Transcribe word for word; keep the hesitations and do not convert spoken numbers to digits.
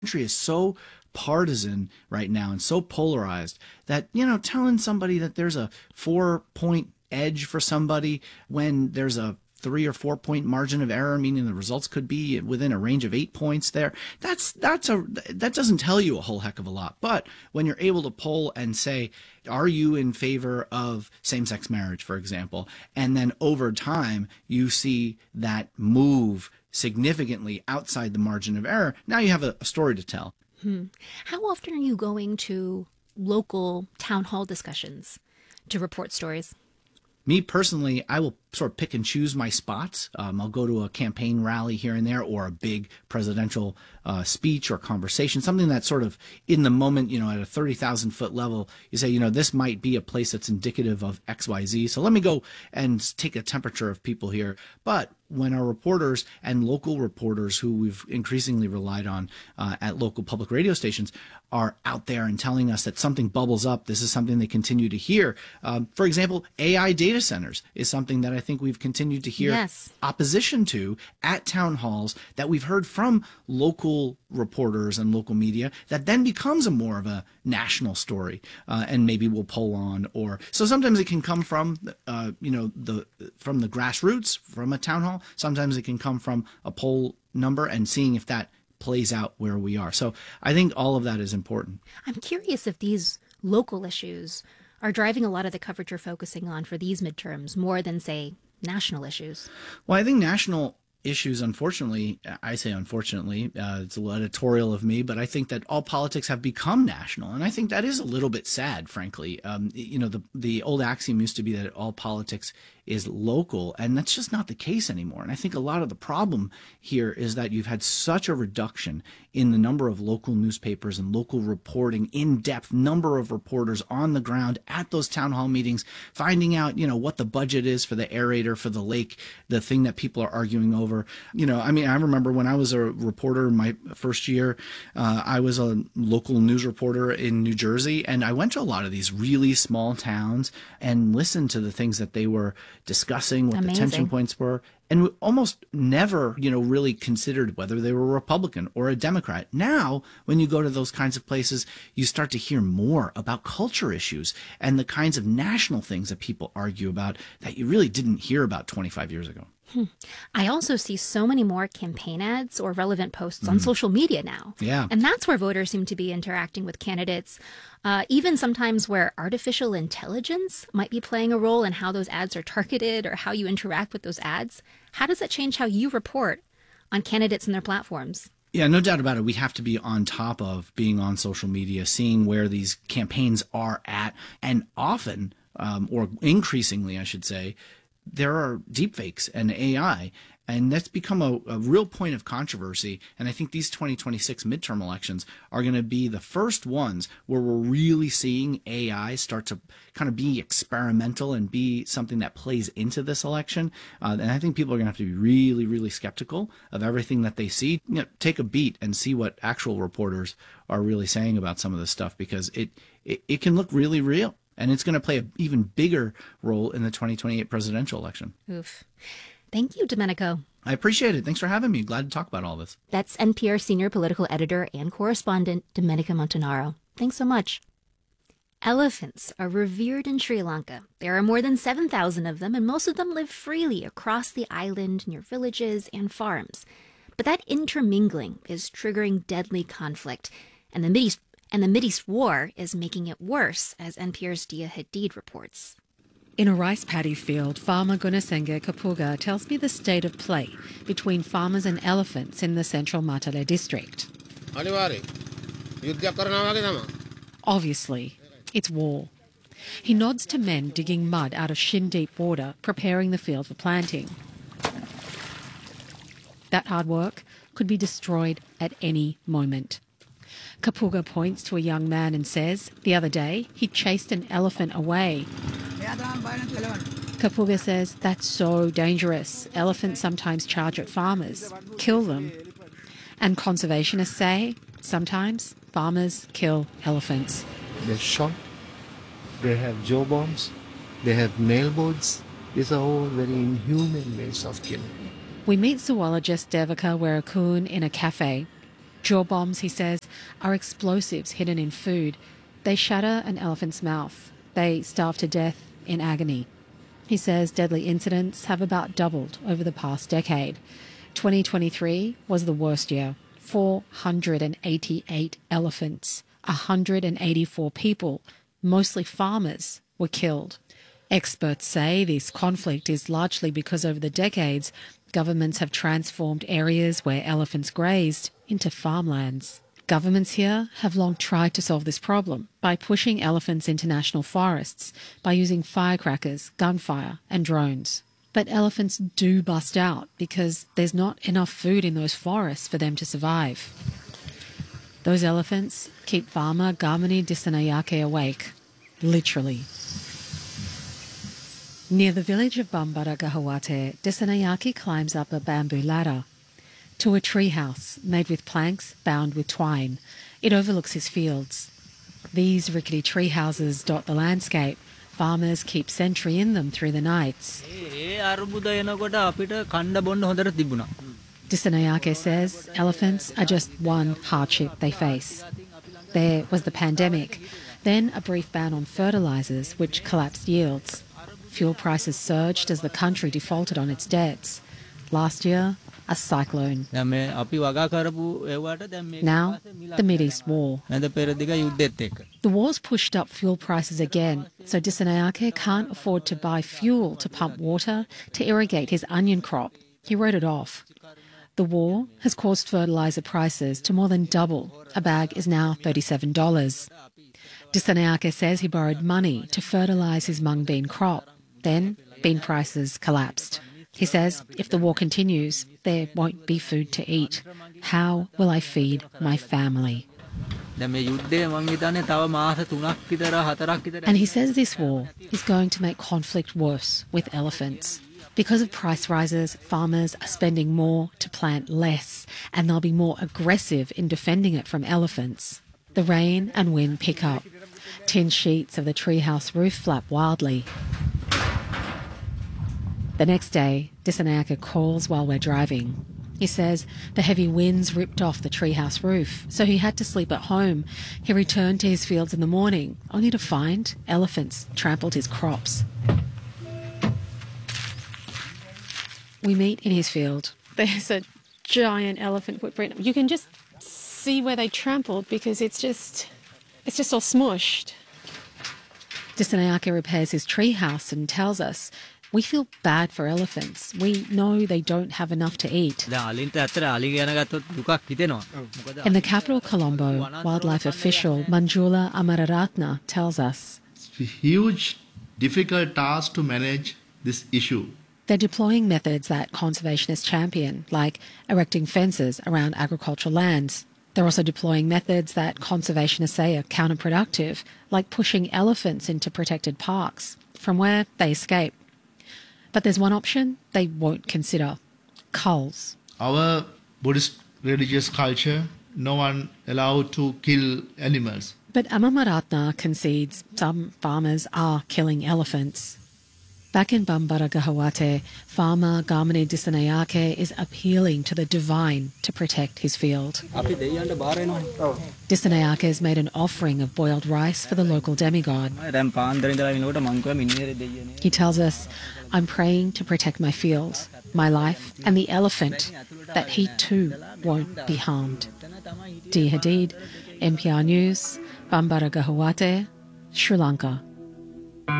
country is so partisan right now and so polarized that, you know, telling somebody that there's a four point edge for somebody when there's a three or four point margin of error, meaning the results could be within a range of eight points there. That's that's a that doesn't tell you a whole heck of a lot. But when you're able to poll and say, are you in favor of same-sex marriage, for example, and then over time you see that move significantly outside the margin of error, now you have a, a story to tell. Hmm. How often are you going to local town hall discussions to report stories? Me personally, I will sort of pick and choose my spots. Um, I'll go to a campaign rally here and there, or a big presidential uh, speech or conversation, something that's sort of in the moment, you know, at a thirty thousand foot level. You say, you know, this might be a place that's indicative of X Y Z. So let me go and take a temperature of people here. But when our reporters and local reporters, who we've increasingly relied on uh, at local public radio stations, are out there and telling us that something bubbles up, this is something they continue to hear. Um, for example, A I data centers is something that I think we've continued to hear yes. opposition to at town halls, that we've heard from local reporters and local media, that then becomes a more of a national story, uh, and maybe we'll poll on. Or so sometimes it can come from uh, you know the from the grassroots, from a town hall. Sometimes it can come from a poll number and seeing if that plays out where we are. So I think all of that is important. I'm curious if these local issues are driving a lot of the coverage you're focusing on for these midterms more than, say, national issues. Well, I think national issues, unfortunately, I say unfortunately, uh, it's a little editorial of me, but I think that all politics have become national. And I think that is a little bit sad, frankly. Um, you know, the, the old axiom used to be that all politics is local, and that's just not the case anymore. And I think a lot of the problem here is that you've had such a reduction in the number of local newspapers and local reporting, in-depth number of reporters on the ground at those town hall meetings, finding out, you know, what the budget is for the aerator for the lake, the thing that people are arguing over. You know, I mean, I remember when I was a reporter in my first year, uh, I was a local news reporter in New Jersey, and I went to a lot of these really small towns and listened to the things that they were discussing, what Amazing. the tension points were, and we almost never, you know, really considered whether they were a Republican or a Democrat. Now, when you go to those kinds of places, you start to hear more about culture issues and the kinds of national things that people argue about that you really didn't hear about twenty-five years ago. Hmm. I also see so many more campaign ads or relevant posts mm. on social media now. Yeah. And that's where voters seem to be interacting with candidates, uh, even sometimes where artificial intelligence might be playing a role in how those ads are targeted or how you interact with those ads. How does that change how you report on candidates and their platforms? Yeah, no doubt about it. We have to be on top of being on social media, seeing where these campaigns are at, and often, um, or increasingly, I should say, there are deepfakes and A I, and that's become a, a real point of controversy. And I think these twenty twenty-six midterm elections are going to be the first ones where we're really seeing A I start to kind of be experimental and be something that plays into this election. Uh, and I think people are going to have to be really, really skeptical of everything that they see. You know, take a beat and see what actual reporters are really saying about some of this stuff, because it, it, it can look really real. And it's going to play an even bigger role in the twenty twenty-eight presidential election. Oof. Thank you, Domenico. I appreciate it. Thanks for having me. Glad to talk about all this. That's N P R senior political editor and correspondent Domenico Montanaro. Thanks so much. Elephants are revered in Sri Lanka. There are more than seven thousand of them, and most of them live freely across the island near villages and farms. But that intermingling is triggering deadly conflict, and the Mideast And the Mideast war is making it worse, as N P R's Dia Hadid reports. In a rice paddy field, farmer Gunasenge Kapuga tells me the state of play between farmers and elephants in the central Matale district. Obviously, it's war. He nods to men digging mud out of shin-deep water, preparing the field for planting. That hard work could be destroyed at any moment. Kapuga points to a young man and says, the other day, he chased an elephant away. Kapuga says, that's so dangerous. Elephants sometimes charge at farmers, kill them. And conservationists say, sometimes farmers kill elephants. They're shot, they have jaw bombs, they have nail boards. These are all very inhuman ways of killing. We meet zoologist Devika Werakun in a cafe. Jaw bombs, he says, are explosives hidden in food. They shatter an elephant's mouth. They starve to death in agony. He says deadly incidents have about doubled over the past decade. twenty twenty-three was the worst year. four hundred eighty-eight elephants, one hundred eighty-four people, mostly farmers, were killed. Experts say this conflict is largely because over the decades, governments have transformed areas where elephants grazed into farmlands. Governments here have long tried to solve this problem by pushing elephants into national forests, by using firecrackers, gunfire and drones. But elephants do bust out because there's not enough food in those forests for them to survive. Those elephants keep farmer Gamini Disanayake awake, literally. Near the village of Bambara Gahawate, Disanayake climbs up a bamboo ladder to a treehouse made with planks bound with twine. It overlooks his fields. These rickety tree houses dot the landscape. Farmers keep sentry in them through the nights. Disanayake says elephants are just one hardship they face. There was the pandemic, then a brief ban on fertilisers, which collapsed yields. Fuel prices surged as the country defaulted on its debts. Last year, a cyclone. Now, the Mideast War. The war's pushed up fuel prices again, so Disanayake can't afford to buy fuel to pump water to irrigate his onion crop. He wrote it off. The war has caused fertiliser prices to more than double. A bag is now thirty-seven dollars. Disanayake says he borrowed money to fertilise his mung bean crop. Then, bean prices collapsed. He says, if the war continues, there won't be food to eat. How will I feed my family? And he says this war is going to make conflict worse with elephants. Because of price rises, farmers are spending more to plant less, and they'll be more aggressive in defending it from elephants. The rain and wind pick up. Tin sheets of the treehouse roof flap wildly. The next day, Disanayake calls while we're driving. He says the heavy winds ripped off the treehouse roof, so he had to sleep at home. He returned to his fields in the morning, only to find elephants trampled his crops. We meet in his field. There's a giant elephant footprint. You can just see where they trampled because it's just, it's just all smushed. Disanayake repairs his treehouse and tells us, we feel bad for elephants. We know they don't have enough to eat. In the capital, Colombo, wildlife official Manjula Amararatna tells us, it's a huge, difficult task to manage this issue. They're deploying methods that conservationists champion, like erecting fences around agricultural lands. They're also deploying methods that conservationists say are counterproductive, like pushing elephants into protected parks, from where they escape. But there's one option they won't consider: culls. Our Buddhist religious culture, no one allowed to kill animals. But Amamaratna concedes some farmers are killing elephants. Back in Bambara Gahawate, farmer Gamini Disanayake is appealing to the divine to protect his field. Disanayake has made an offering of boiled rice for the local demigod. He tells us, I'm praying to protect my field, my life, and the elephant, that he too won't be harmed. Dee Hadid, N P R News, Bambara Gahawate, Sri Lanka.